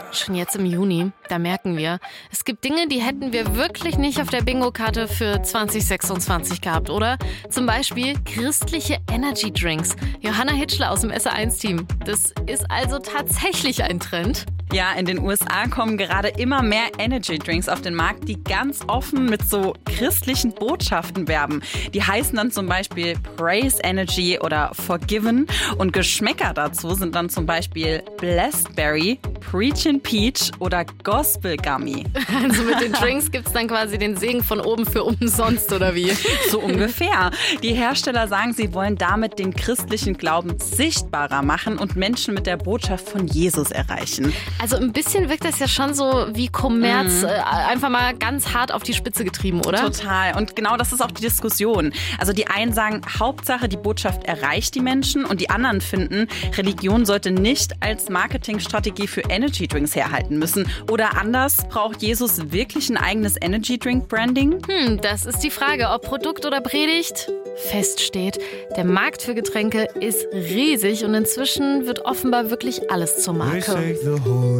Schon jetzt im Juni, da merken wir, es gibt Dinge, die hätten wir wirklich nicht auf der Bingo-Karte für 2026 gehabt, oder? Zum Beispiel christliche Energy-Drinks. Johanna Hitschler aus dem SR1-Team. Das ist also tatsächlich ein Trend. Ja, in den USA kommen gerade immer mehr Energy-Drinks auf den Markt, die ganz offen mit so christlichen Botschaften werben. Die heißen dann zum Beispiel Praise Energy oder Forgiven. Und Geschmäcker dazu sind dann zum Beispiel Blessed Berry, Preachin' Peach oder Gospel Gummy. Also mit den Drinks gibt's dann quasi den Segen von oben für umsonst, oder wie? So ungefähr. Die Hersteller sagen, sie wollen damit den christlichen Glauben sichtbarer machen und Menschen mit der Botschaft von Jesus erreichen. Also ein bisschen wirkt das ja schon so wie Kommerz, einfach mal ganz hart auf die Spitze getrieben, oder? Total. Und genau das ist auch die Diskussion. Also die einen sagen, Hauptsache die Botschaft erreicht die Menschen und die anderen finden, Religion sollte nicht als Marketingstrategie für Energy-Drinks herhalten müssen. Oder anders, braucht Jesus wirklich ein eigenes Energy-Drink-Branding? Das ist die Frage, ob Produkt oder Predigt feststeht. Der Markt für Getränke ist riesig und inzwischen wird offenbar wirklich alles zur Marke.